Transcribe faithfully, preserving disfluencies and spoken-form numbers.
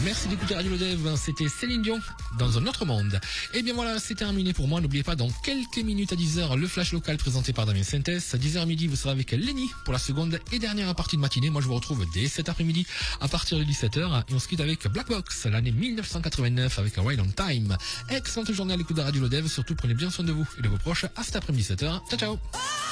Merci d'écouter Radio Lodev, c'était Céline Dion dans un autre monde. Et bien voilà, c'est terminé pour moi. N'oubliez pas, dans quelques minutes à dix heures, le flash local présenté par Damien Sintès. À dix heures midi, vous serez avec Lenny pour la seconde et dernière partie de matinée. Moi, je vous retrouve dès cet après-midi à partir de dix-sept heures. Et on se quitte avec Black Box, l'année mille neuf cent quatre-vingt-neuf avec A Ride on Time. Excellente journée à l'écoute de Radio Lodev. Surtout, prenez bien soin de vous et de vos proches. À cet après-midi, dix-sept heures. Ciao, ciao.